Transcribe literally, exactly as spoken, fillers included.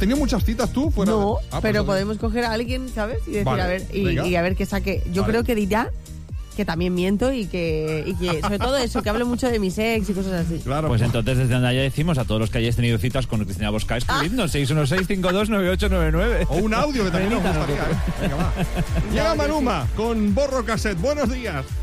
tenido muchas citas tú? Fuera No, de... ah, pero pues, podemos coger a alguien, ¿sabes? Y decir, Vale, a ver, y, venga. y a ver qué saque. Yo Vale. creo que dirá que también miento y que, y que sobre todo eso, que hablo mucho de mis ex y cosas así. Claro. Pues entonces desde Andaya decimos a todos los que hayáis tenido citas con Cristina Bosca, escribidnos seis uno seis, cinco dos nueve ocho nueve nueve. O un audio que también nos gustaría. ¿eh? Venga, va. Llega Maluma con Borro Cassette. Buenos días.